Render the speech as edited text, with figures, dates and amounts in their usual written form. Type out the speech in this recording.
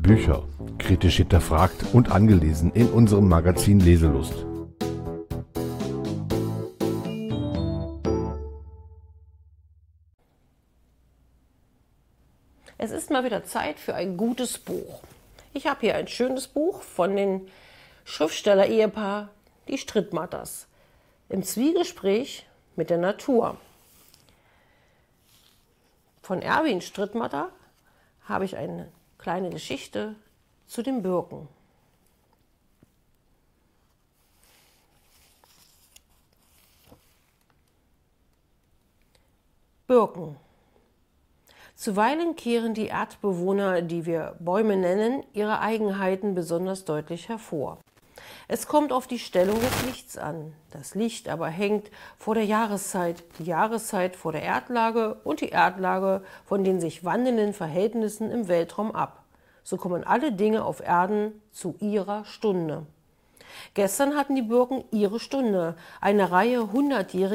Bücher, kritisch hinterfragt und angelesen in unserem Magazin Leselust. Es ist mal wieder Zeit für ein gutes Buch. Ich habe hier ein schönes Buch von den Schriftsteller-Ehepaar Die Strittmatters im Zwiegespräch mit der Natur. Von Erwin Strittmatter habe ich eine kleine Geschichte zu den Birken. Birken. Zuweilen kehren die Erdbewohner, die wir Bäume nennen, ihre Eigenheiten besonders deutlich hervor. Es kommt auf die Stellung des Lichts an. Das Licht aber hängt vor der Jahreszeit, die Jahreszeit vor der Erdlage und die Erdlage von den sich wandelnden Verhältnissen im Weltraum ab. So kommen alle Dinge auf Erden zu ihrer Stunde. Gestern hatten die Birken ihre Stunde, eine Reihe hundertjähriger